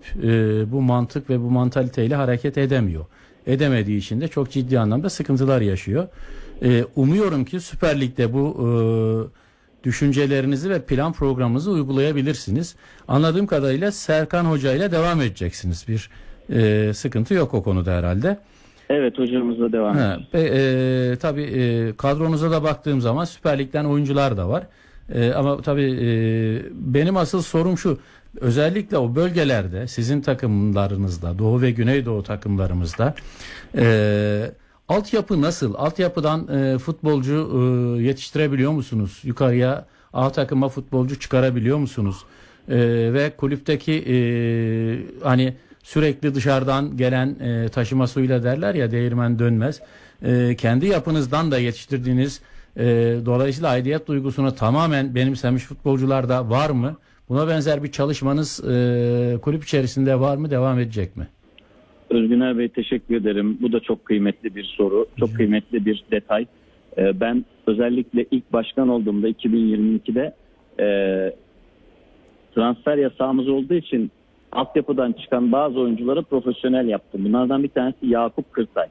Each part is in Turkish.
bu mantık ve bu mantaliteyle hareket edemiyor. Edemediği için de çok ciddi anlamda sıkıntılar yaşıyor. Umuyorum ki Süper Lig'de bu düşüncelerinizi ve plan programınızı uygulayabilirsiniz. Anladığım kadarıyla Serkan Hoca ile devam edeceksiniz. Bir sıkıntı yok o konuda herhalde. Evet, hocamızla devam edeceğiz. Tabii kadronuza da baktığım zaman Süper Lig'den oyuncular da var. Ama tabii benim asıl sorum şu. Özellikle o bölgelerde sizin takımlarınızda, Doğu ve Güneydoğu takımlarımızda altyapı nasıl? Altyapıdan futbolcu yetiştirebiliyor musunuz? Yukarıya A takıma futbolcu çıkarabiliyor musunuz? Ve kulüpteki hani sürekli dışarıdan gelen taşıma suyla derler ya, değirmen dönmez. Kendi yapınızdan da yetiştirdiğiniz, dolayısıyla aidiyet duygusunu tamamen benimsemiş futbolcular da var mı? Buna benzer bir çalışmanız kulüp içerisinde var mı? Devam edecek mi? Özgüner Bey, teşekkür ederim. Bu da çok kıymetli bir soru. Çok kıymetli bir detay. Ben özellikle ilk başkan olduğumda 2022'de transfer yasağımız olduğu için altyapıdan çıkan bazı oyuncuları profesyonel yaptım. Bunlardan bir tanesi Yakup Kırtay.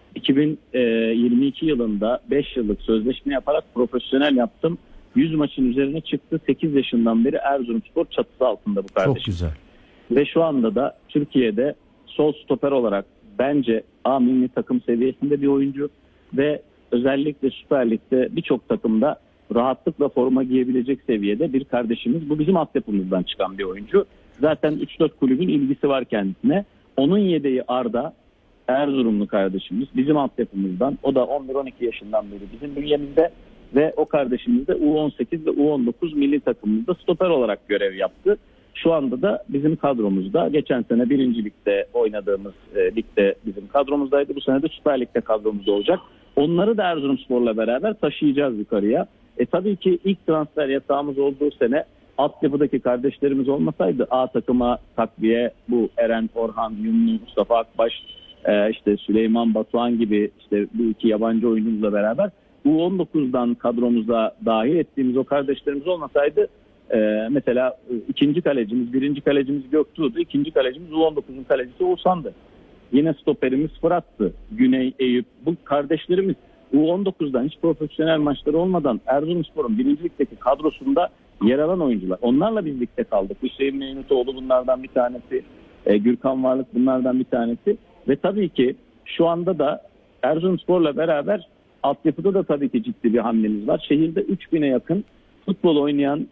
2022 yılında 5 yıllık sözleşme yaparak profesyonel yaptım. 100 maçın üzerine çıktı. 8 yaşından beri Erzurumspor çatısı altında bu kardeşim. Çok güzel. Ve şu anda da Türkiye'de sol stoper olarak bence A milli takım seviyesinde bir oyuncu ve özellikle Süper Lig'de birçok takımda rahatlıkla forma giyebilecek seviyede bir kardeşimiz. Bu bizim altyapımızdan çıkan bir oyuncu. Zaten 3-4 kulübün ilgisi var kendisine. Onun yedeği Arda, Erzurumlu kardeşimiz, bizim altyapımızdan. O da 11-12 yaşından beri bizim bünyemizde ve o kardeşimiz de U18 ve U19 milli takımımızda stoper olarak görev yaptı. Şu anda da bizim kadromuzda. Geçen sene 1. Lig'de oynadığımız ligde bizim kadromuzdaydı. Bu sene de Süper Lig'de kadromuzda olacak. Onları da Erzurumspor'la beraber taşıyacağız yukarıya. Tabii ki ilk transfer yasağımız olduğu sene altyapıdaki kardeşlerimiz olmasaydı A takıma takviye, bu Eren, Orhan, Yunus, Mustafa Akbaş, işte Süleyman Batuhan gibi işte bu iki yabancı oyuncumuzla beraber U19'dan kadromuza dahil ettiğimiz o kardeşlerimiz olmasaydı mesela ikinci kalecimiz, birinci kalecimiz Göktuğ'du, ikinci kalecimiz U19'un kalecisi Oğuzhan'dı. Yine stoperimiz Fırat'tı. Güney, Eyüp, bu kardeşlerimiz U19'dan hiç profesyonel maçları olmadan Erzurumspor'un birincilikdeki kadrosunda yer alan oyuncular. Onlarla birlikte kaldık. Hüseyin Mehmetoğlu bunlardan bir tanesi. Gürkan Varlık bunlardan bir tanesi. Ve tabii ki şu anda da Erzurumspor'la beraber altyapıda da tabii ki ciddi bir hamlemiz var. Şehirde 3000'e yakın futbol oynayan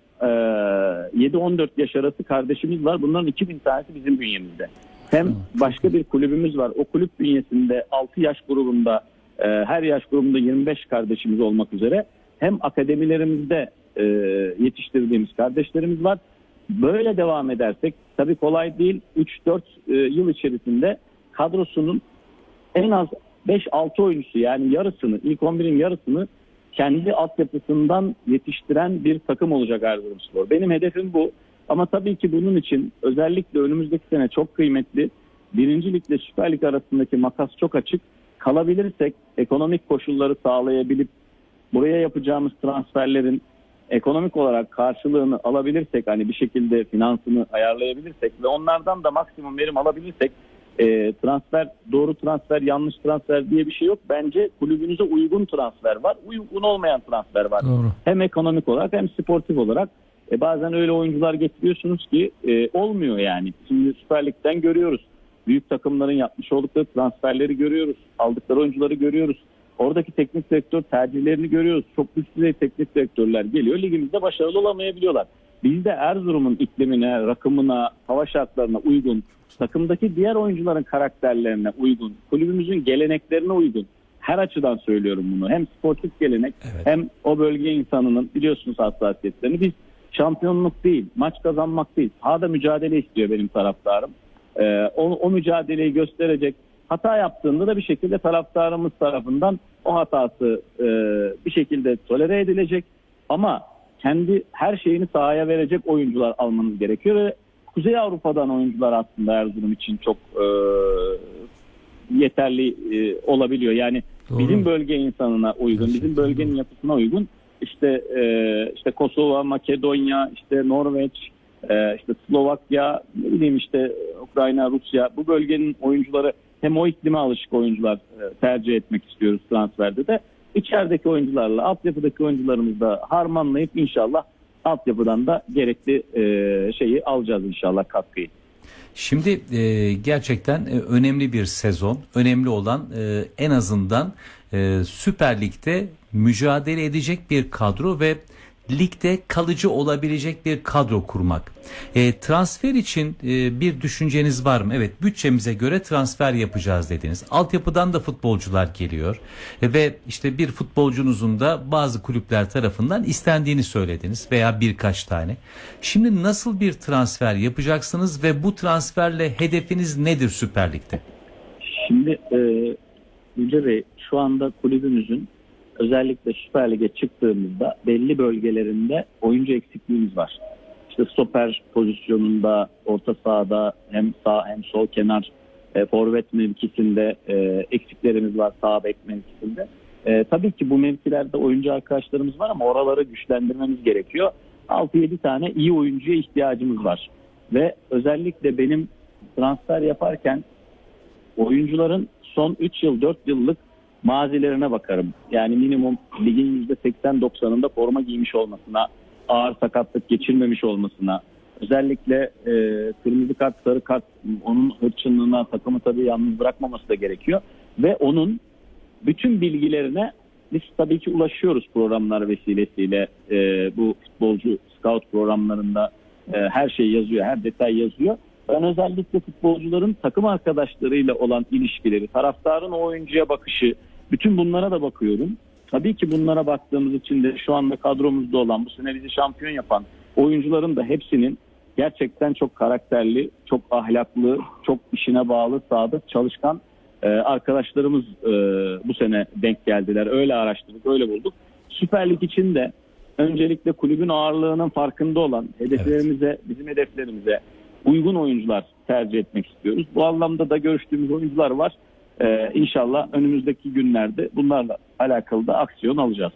7-14 yaş arası kardeşimiz var. Bunların 2000 tanesi bizim bünyemizde. Hem başka bir kulübümüz var. O kulüp bünyesinde 6 yaş grubunda, her yaş grubunda 25 kardeşimiz olmak üzere hem akademilerimizde yetiştirdiğimiz kardeşlerimiz var. Böyle devam edersek tabii kolay değil. 3-4 yıl içerisinde kadrosunun en az 5-6 oyuncusu, yani yarısını, ilk 11'in yarısını kendi altyapısından yetiştiren bir takım olacak Erzurumspor. Benim hedefim bu. Ama tabii ki bunun için özellikle önümüzdeki sene çok kıymetli. 1. Lig ile Süper Lig arasındaki makas çok açık. Kalabilirsek, ekonomik koşulları sağlayabilip buraya yapacağımız transferlerin ekonomik olarak karşılığını alabilirsek, hani bir şekilde finansını ayarlayabilirsek ve onlardan da maksimum verim alabilirsek, transfer, doğru transfer, yanlış transfer diye bir şey yok. Bence kulübünüze uygun transfer var, uygun olmayan transfer var. Doğru. Hem ekonomik olarak hem sportif olarak. Bazen öyle oyuncular getiriyorsunuz ki olmuyor yani. Şimdi Süper Lig'den görüyoruz. Büyük takımların yapmış oldukları transferleri görüyoruz. Aldıkları oyuncuları görüyoruz. Oradaki teknik direktör tercihlerini görüyoruz. Çok üst düzey teknik direktörler geliyor. Ligimizde başarılı olamayabiliyorlar. Biz de Erzurum'un iklimine, rakımına, hava şartlarına uygun, takımdaki diğer oyuncuların karakterlerine uygun, kulübümüzün geleneklerine uygun. Her açıdan söylüyorum bunu. Hem sportif gelenek, evet, hem o bölge insanının biliyorsunuz hassasiyetlerini. Biz şampiyonluk değil, maç kazanmak değil, sahada mücadele istiyor benim taraftarım. O mücadeleyi gösterecek. Hata yaptığında da bir şekilde taraftarımız tarafından o hatası bir şekilde tolere edilecek. Ama kendi her şeyini sahaya verecek oyuncular almanız gerekiyor ve Kuzey Avrupa'dan oyuncular aslında Erzurum için çok yeterli olabiliyor. Yani doğru, bizim bölge insanına uygun, bizim bölgenin yapısına uygun. İşte Kosova, Makedonya, işte Norveç, işte Slovakya, ne bileyim işte Ukrayna, Rusya, bu bölgenin oyuncuları, hem o iklime alışık oyuncular tercih etmek istiyoruz transferde de. İçerideki oyuncularla altyapıdaki oyuncularımızı da harmanlayıp inşallah altyapıdan da gerekli şeyi alacağız inşallah, katkıyı. Şimdi gerçekten önemli bir sezon. Önemli olan en azından Süper Lig'de mücadele edecek bir kadro ve ligde kalıcı olabilecek bir kadro kurmak. Transfer için bir düşünceniz var mı? Evet, bütçemize göre transfer yapacağız dediniz. Altyapıdan da futbolcular geliyor ve işte bir futbolcunuzun da bazı kulüpler tarafından istendiğini söylediniz veya birkaç tane. Şimdi nasıl bir transfer yapacaksınız ve bu transferle hedefiniz nedir Süper Lig'de? Şimdi Yüce Bey, şu anda kulübümüzün özellikle Süper Lig'e çıktığımızda belli bölgelerinde oyuncu eksikliğimiz var. İşte stoper pozisyonunda, orta sahada, hem sağ hem sol kenar, forvet mevkisinde eksiklerimiz var, sağ bek mevkisinde. Tabii ki bu mevkilerde oyuncu arkadaşlarımız var ama oraları güçlendirmemiz gerekiyor. 6-7 tane iyi oyuncuya ihtiyacımız var. Ve özellikle benim transfer yaparken oyuncuların son 3 yıl, 4 yıllık mazilerine bakarım. Yani minimum ligin %80-90'ında forma giymiş olmasına, ağır sakatlık geçirmemiş olmasına, özellikle kırmızı kart, sarı kart, onun hırçınlığına takımı tabii yalnız bırakmaması da gerekiyor. Ve onun bütün bilgilerine biz tabii ki ulaşıyoruz programlar vesilesiyle. Bu futbolcu scout programlarında her şey yazıyor, her detay yazıyor. Ben özellikle futbolcuların takım arkadaşlarıyla olan ilişkileri, taraftarın o oyuncuya bakışı, bütün bunlara da bakıyorum. Tabii ki bunlara baktığımız için de şu anda kadromuzda olan, bu sene bizi şampiyon yapan oyuncuların da hepsinin gerçekten çok karakterli, çok ahlaklı, çok işine bağlı, sadık, çalışkan arkadaşlarımız bu sene denk geldiler. Öyle araştırdık, öyle bulduk. Süper Lig için de öncelikle kulübün ağırlığının farkında olan, hedeflerimize, bizim hedeflerimize uygun oyuncular tercih etmek istiyoruz. Bu anlamda da görüştüğümüz oyuncular var. İnşallah önümüzdeki günlerde bunlarla alakalı da aksiyon alacağız.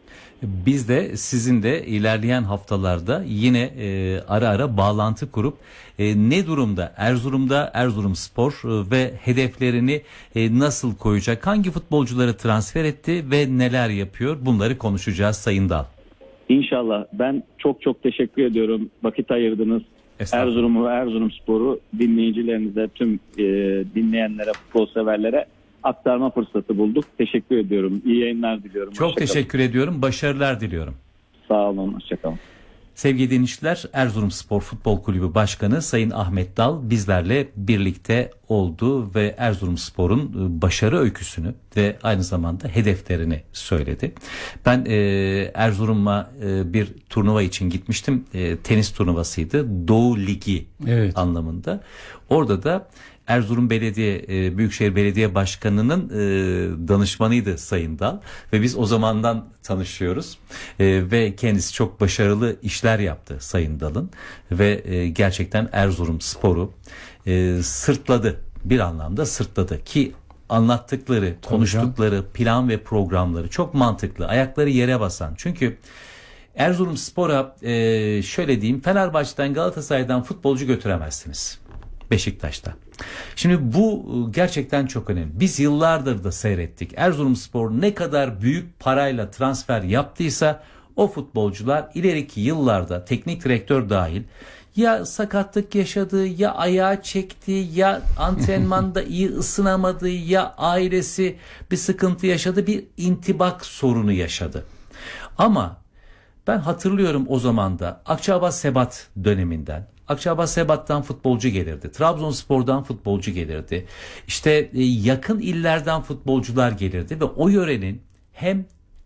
Biz de sizin de ilerleyen haftalarda yine ara ara bağlantı kurup ne durumda Erzurum'da Erzurumspor ve hedeflerini nasıl koyacak, hangi futbolcuları transfer etti ve neler yapıyor, bunları konuşacağız Sayın Dal. İnşallah. Ben çok teşekkür ediyorum. Vakit ayırdınız. Erzurum'u ve Erzurumspor'u dinleyicilerinize, tüm dinleyenlere, futbol severlere aktarma fırsatı bulduk. Teşekkür ediyorum. İyi yayınlar diliyorum. Çok teşekkür ediyorum. Başarılar diliyorum. Sağ olun. Hoşçakalın. Sevgili dinleyiciler, Erzurumspor Futbol Kulübü Başkanı Sayın Ahmet Dal bizlerle birlikte oldu ve Erzurumspor'un başarı öyküsünü ve aynı zamanda hedeflerini söyledi. Ben Erzurum'a bir turnuva için gitmiştim. Tenis turnuvasıydı. Doğu Ligi anlamında. Orada da Erzurum Büyükşehir Belediye Başkanı'nın danışmanıydı Sayın Dal ve biz o zamandan tanışıyoruz ve kendisi çok başarılı işler yaptı Sayın Dal'ın ve gerçekten Erzurumspor'u sırtladı, bir anlamda sırtladı ki anlattıkları, konuştukları plan ve programları çok mantıklı, ayakları yere basan. Çünkü Erzurumspor'a şöyle diyeyim, Fenerbahçe'den, Galatasaray'dan futbolcu götüremezsiniz. Beşiktaş'ta. Şimdi bu gerçekten çok önemli. Biz yıllardır da seyrettik. Erzurumspor ne kadar büyük parayla transfer yaptıysa o futbolcular ileriki yıllarda teknik direktör dahil ya sakatlık yaşadı, ya ayağı çekti, ya antrenmanda iyi ısınamadı, ya ailesi bir sıkıntı yaşadı, bir intibak sorunu yaşadı. Ama ben hatırlıyorum o zaman da Akçaabat Sebat döneminden. Akçaabat Sebat'tan futbolcu gelirdi. Trabzonspor'dan futbolcu gelirdi. İşte yakın illerden futbolcular gelirdi ve o yörenin hem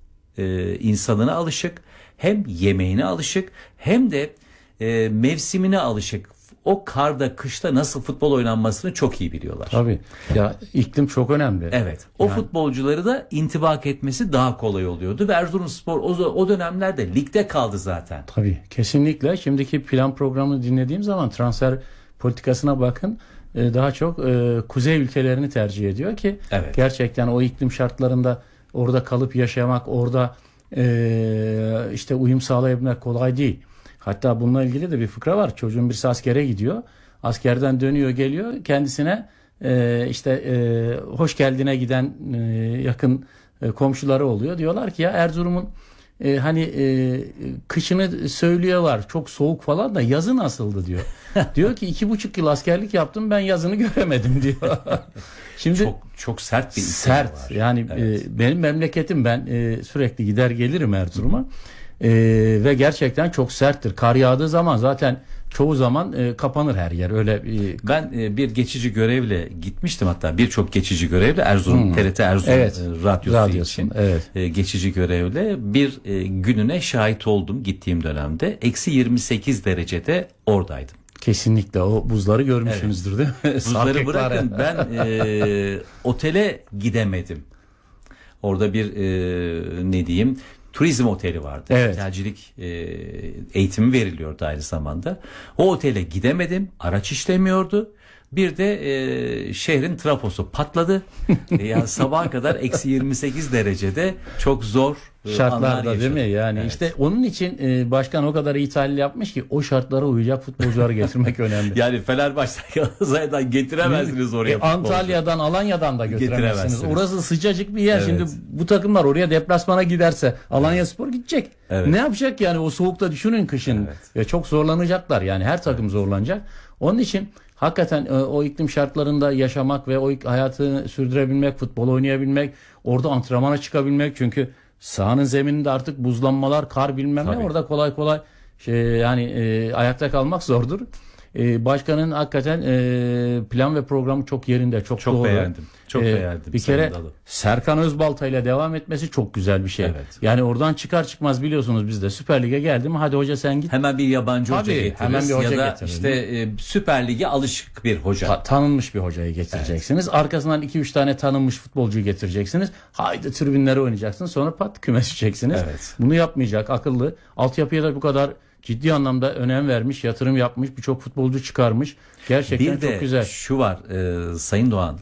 insanına alışık, hem yemeğine alışık, hem de mevsimine alışık. O karda, kışta nasıl futbol oynanmasını çok iyi biliyorlar. Tabii. Ya iklim çok önemli. Evet. O futbolcuları da intibak etmesi daha kolay oluyordu ve Erzurumspor o dönemlerde ligde kaldı zaten. Tabii. Kesinlikle. Şimdiki plan programını dinlediğim zaman transfer politikasına bakın. Daha çok kuzey ülkelerini tercih ediyor ki gerçekten o iklim şartlarında orada kalıp yaşamak, orada işte uyum sağlayabilmek kolay değil. Hatta bununla ilgili de bir fıkra var. Çocuğun birisi askere gidiyor. Askerden dönüyor geliyor. Kendisine hoş geldine giden yakın komşuları oluyor. Diyorlar ki ya Erzurum'un kışını söylüyorlar. Çok soğuk falan da yazı nasıldı diyor. Diyor ki 2,5 yıl askerlik yaptım, ben yazını göremedim diyor. Şimdi çok sert bir sert var. Yani evet. Benim memleketim, ben sürekli gider gelirim Erzurum'a. Ve gerçekten çok serttir. Kar yağdığı zaman zaten çoğu zaman kapanır her yer. Öyle ben bir geçici görevle gitmiştim, hatta birçok geçici görevle Erzurum TRT Erzurum evet. radyosu için evet. Geçici görevle bir gününe şahit oldum gittiğim dönemde. -28 derecede oradaydım. Kesinlikle o buzları görmüşsünüzdür değil mi? Buzları bırakın, ben otele gidemedim. Orada bir ne diyeyim, turizm oteli vardı. Evet. Otelcilik eğitimi veriliyordu aynı zamanda. O otele gidemedim. Araç işlemiyordu. Bir de şehrin trafosu patladı. Yani sabaha kadar -28 derecede çok zor şartlarda değil mi? Yani evet. işte onun için başkan o kadar iyi tahlil yapmış ki o şartlara uyacak futbolcuları getirmek önemli. Yani Fenerbahçe'den Galatasaray'dan getiremezsiniz oraya. Antalya'dan, Alanya'dan da götüremezsiniz. Orası sıcacık bir yer. Evet. Şimdi bu takımlar oraya deplasmana giderse Alanyaspor gidecek. Evet. Ne yapacak yani o soğukta, düşünün kışın. Evet. Çok zorlanacaklar yani, her takım zorlanacak. Onun için hakikaten o iklim şartlarında yaşamak ve o hayatı sürdürebilmek, futbol oynayabilmek, orada antrenmana çıkabilmek, çünkü sahanın zemininde artık buzlanmalar, kar bilmem ne, orada kolay kolay ayakta kalmak zordur. Başkanın hakikaten plan ve programı çok yerinde, çok doğru. Beğendim. Çok beğendim. Bir kere Serkan Özbalta ile devam etmesi çok güzel bir şey. Evet. Yani oradan çıkar çıkmaz biliyorsunuz bizde Süper Lig'e geldi mi, hadi hoca sen git. Hemen bir yabancı hoca getiririz. Hemen bir hoca ya da getirelim. işte Süper Lig'e alışık bir hoca. Tanınmış bir hocayı getireceksiniz. Evet. Arkasından 2-3 tane tanınmış futbolcuyu getireceksiniz. Haydi tribünlere oynayacaksınız. Sonra pat kümes düşeceksiniz. Evet. Bunu yapmayacak, akıllı. Altyapıya da bu kadar ciddi anlamda önem vermiş, yatırım yapmış, birçok futbolcu çıkarmış. Gerçekten çok güzel. Bir de şu var Sayın Doğan.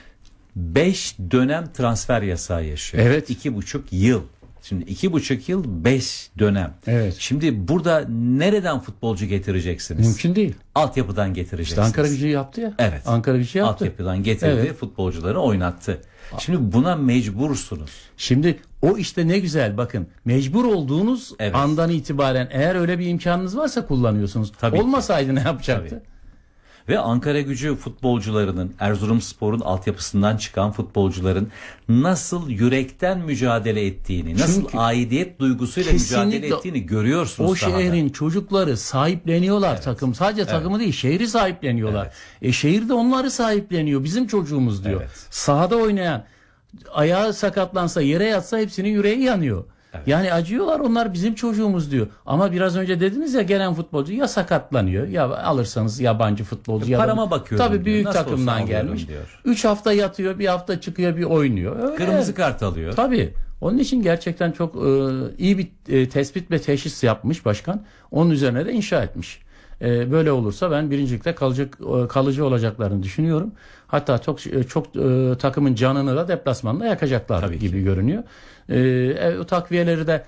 5 dönem transfer yasağı yaşıyor. Evet. 2,5 yıl. Şimdi 2,5 yıl 5 dönem. Evet. Şimdi burada nereden futbolcu getireceksiniz? Mümkün değil. Altyapıdan getireceksiniz. İşte Ankara Gücü yaptı ya. Evet. Ankara Gücü yaptı. Altyapıdan getirdi, futbolcuları oynattı. Şimdi buna mecbursunuz. Şimdi o işte ne güzel, bakın mecbur olduğunuz andan itibaren eğer öyle bir imkanınız varsa kullanıyorsunuz. Tabii olmasaydı ne yapacaktı? Tabii. Ve Ankara Gücü futbolcularının, Erzurumspor'un altyapısından çıkan futbolcuların nasıl yürekten mücadele ettiğini, nasıl aidiyet duygusuyla mücadele ettiğini görüyorsunuz. O şehrin çocukları sahipleniyorlar takım. Sadece takımı değil, şehri sahipleniyorlar. Şehir de onları sahipleniyor. Bizim çocuğumuz diyor. Sahada oynayan, ayağı sakatlansa, yere yatsa hepsinin yüreği yanıyor. Evet. Yani acıyorlar, onlar bizim çocuğumuz diyor. Ama biraz önce dediniz ya, gelen futbolcu ya sakatlanıyor ya alırsanız yabancı futbolcu. Parama bakıyorum. Tabii büyük nasıl takımdan gelmiş. 3 hafta yatıyor, bir hafta çıkıyor, bir oynuyor. Öyle. Kırmızı kart alıyor. Tabii. Onun için gerçekten çok iyi bir tespit ve teşhis yapmış başkan. Onun üzerine de inşa etmiş. Böyle olursa ben birincilikte kalıcı olacaklarını düşünüyorum. Hatta çok takımın canını da deplasmanda yakacaklar gibi görünüyor. O takviyeleri de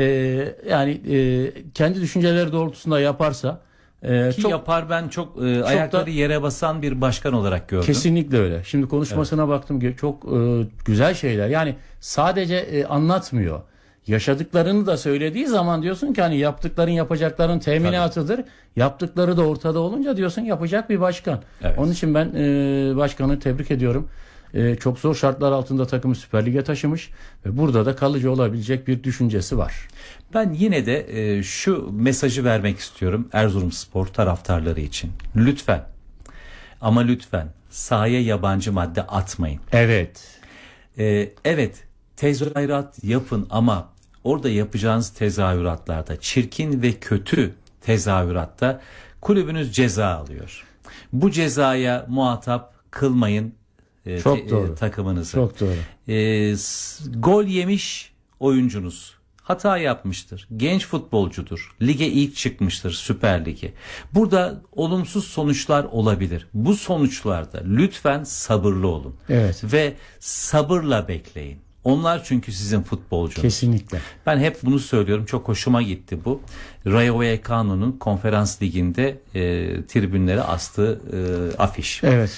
kendi düşünceleri doğrultusunda yaparsa yapar, ben çok ayakları yere basan bir başkan olarak gördüm. Kesinlikle öyle. Şimdi konuşmasına baktım, çok güzel şeyler. Yani sadece anlatmıyor. Yaşadıklarını da söylediği zaman diyorsun ki hani yaptıkların yapacakların teminatıdır. Yaptıkları da ortada olunca diyorsun yapacak bir başkan. Evet. Onun için ben başkanı tebrik ediyorum. Çok zor şartlar altında takımı Süper Lig'e taşımış ve burada da kalıcı olabilecek bir düşüncesi var. Ben yine de şu mesajı vermek istiyorum Erzurumspor taraftarları için. Lütfen, ama lütfen sahaya yabancı madde atmayın. Evet. Evet, tezahürat yapın ama orada yapacağınız tezahüratlarda, çirkin ve kötü tezahüratta kulübünüz ceza alıyor. Bu cezaya muhatap kılmayın takımınızı. Çok doğru. Gol yemiş oyuncunuz hata yapmıştır. Genç futbolcudur. Lige ilk çıkmıştır, Süper Lig'e. Burada olumsuz sonuçlar olabilir. Bu sonuçlarda lütfen sabırlı olun. Evet. Ve sabırla bekleyin. Onlar çünkü sizin futbolcunuz. Kesinlikle. Ben hep bunu söylüyorum. Çok hoşuma gitti bu. Rayo Vallecano'nun konferans liginde tribünlere astığı afiş. Evet.